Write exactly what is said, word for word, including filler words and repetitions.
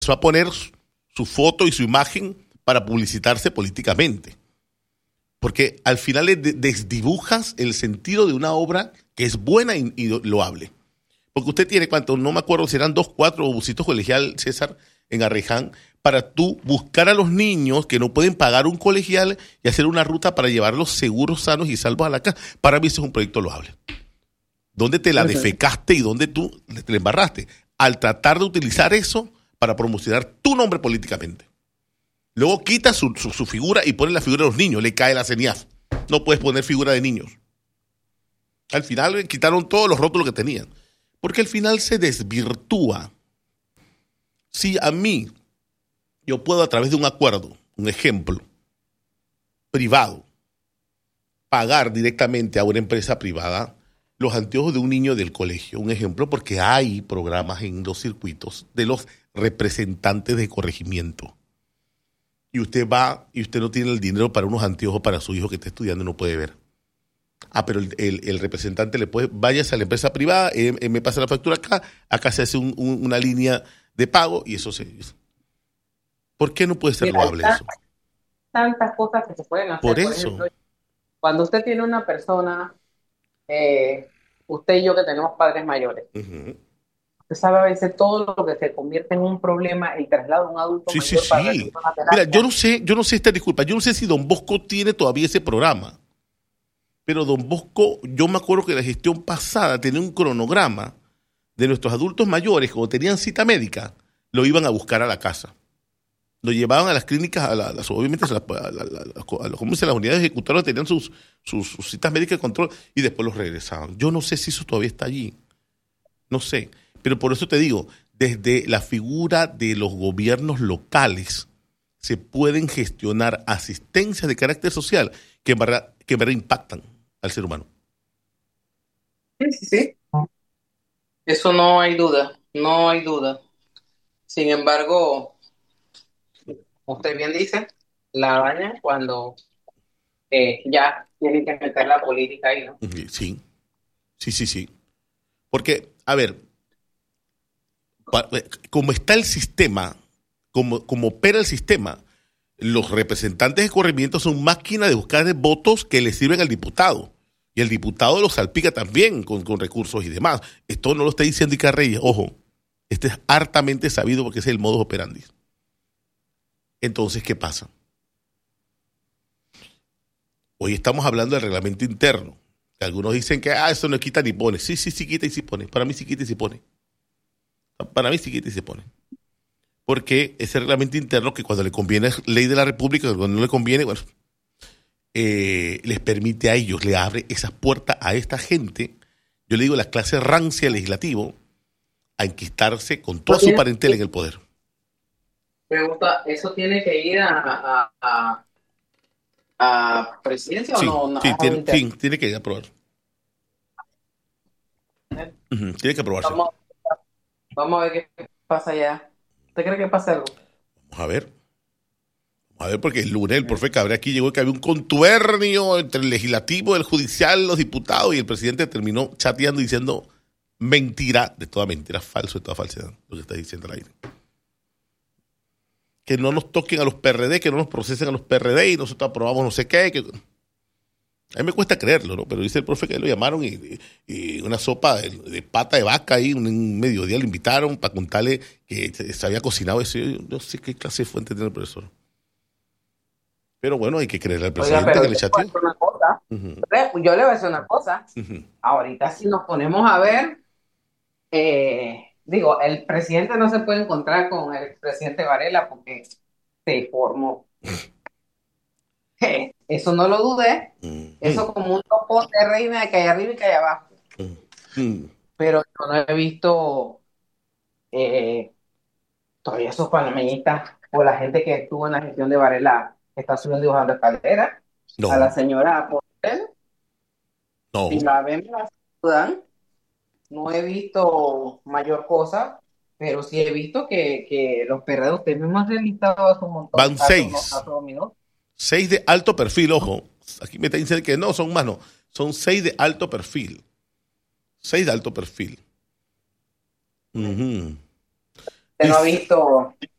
a poner su foto y su imagen para publicitarse políticamente. Porque al final le desdibujas el sentido de una obra que es buena y, y loable. Porque usted tiene, ¿cuánto? No me acuerdo si eran dos, cuatro busitos colegial, César, en Arreján, para tú buscar a los niños que no pueden pagar un colegial y hacer una ruta para llevarlos seguros, sanos y salvos a la casa. Para mí eso es un proyecto loable. ¿Dónde te la defecaste y dónde tú te la embarraste? Al tratar de utilizar eso para promocionar tu nombre políticamente. Luego quita su, su, su figura y pone la figura de los niños, le cae la CENIAF. No puedes poner figura de niños. Al final quitaron todos los rótulos que tenían. Porque al final se desvirtúa. Si a mí, yo puedo a través de un acuerdo, un ejemplo, privado, pagar directamente a una empresa privada los anteojos de un niño del colegio, un ejemplo, porque hay programas en los circuitos de los representantes de corregimiento. Y usted va y usted no tiene el dinero para unos anteojos para su hijo que está estudiando y no puede ver. Ah, pero el, el, el representante le puede, váyase a la empresa privada, eh, eh, me pasa la factura acá, acá se hace un, un, una línea de pago y eso se... ¿Por qué no puede ser Mira, loable hay eso? tantas cosas que se pueden hacer. Por Por eso. ejemplo, cuando usted tiene una persona, eh, usted y yo que tenemos padres mayores, Uh-huh. usted sabe a veces todo lo que se convierte en un problema, el traslado de un adulto Sí, sí, mayor para sí. recibir una Mira, yo terapia. no sé, yo no sé esta disculpa, yo no sé si Don Bosco tiene todavía ese programa, pero Don Bosco, yo me acuerdo que la gestión pasada tenía un cronograma de nuestros adultos mayores, cuando tenían cita médica, lo iban a buscar a la casa. Lo llevaban a las clínicas, a la, las, obviamente a, la, a, la, a, la, a, los, ¿cómo se, las unidades ejecutoras tenían sus, sus, sus citas médicas de control y después los regresaban. Yo no sé si eso todavía está allí, no sé, pero por eso te digo, desde la figura de los gobiernos locales se pueden gestionar asistencias de carácter social que en verdad, que en verdad impactan al ser humano. Sí, sí, sí. Eso no hay duda, no hay duda. Sin embargo, usted bien dice, la daña cuando eh, ya tienen que meter la política ahí, ¿no? Sí, sí, sí, sí. Porque, a ver, pa- como está el sistema, como, como opera el sistema, los representantes de corregimiento son máquinas de buscar votos que le sirven al diputado. Y el diputado los salpica también con, con recursos y demás. Esto no lo está diciendo Ica Reyes, ojo. Este es hartamente sabido porque ese es el modus operandi. Entonces, ¿qué pasa? Hoy estamos hablando del reglamento interno. Que algunos dicen que ah, eso no quita ni pone. Sí, sí, sí quita y sí pone. Para mí sí quita y sí pone. Para mí sí quita y sí pone. Porque ese reglamento interno que cuando le conviene es ley de la República, cuando no le conviene, bueno, eh, les permite a ellos, le abre esas puertas a esta gente, yo le digo la clase rancia legislativo, a enquistarse con toda su parentela en el poder. Pregunta, ¿eso tiene que ir a, a, a, a presidencia o Sí, no? No, sí, o tiene, interno. sí, tiene que aprobar. Uh-huh, tiene que aprobarse. Vamos, vamos a ver qué pasa allá. ¿Usted cree que pasa algo? Vamos a ver. A ver, porque el lunes el profe Cabrera aquí llegó que había un contubernio entre el legislativo, el judicial, los diputados y el presidente terminó chateando diciendo mentira, de toda mentira, falso de toda falsedad, lo que está diciendo al aire. Que no nos toquen a los P R D, que no nos procesen a los P R D y nosotros aprobamos no sé qué. Que... A mí me cuesta creerlo, ¿no? Pero dice el profe que lo llamaron y, y una sopa de, de pata de vaca ahí, un, un mediodía lo invitaron para contarle que se había cocinado eso. Yo no sé qué clase de fuente tiene el profesor. Pero bueno, hay que creerle al Oiga, presidente pero que yo le le voy a chateó. decir una cosa. Uh-huh. Yo le voy a decir una cosa. Uh-huh. Ahorita si nos ponemos a ver, eh, digo, el presidente no se puede encontrar con el expresidente Varela porque se formó. Eso no lo dudé. Uh-huh. Eso como un topo de reina de que hay arriba y que hay abajo. Uh-huh. Pero yo no he visto eh, todavía esos panameñistas o la gente que estuvo en la gestión de Varela está subiendo y bajando escaleras. A la No, señora Portel, si no. la ven, me la saludan. No he visto mayor cosa, pero sí he visto que, que los perreros, usted mismo ha listado hace un montón, Van hace unos, seis. hace unos minutos. Seis de alto perfil, ojo. Aquí me está diciendo que no, son más, no. Son seis de alto perfil. Seis de alto perfil. Uh-huh. no ha visto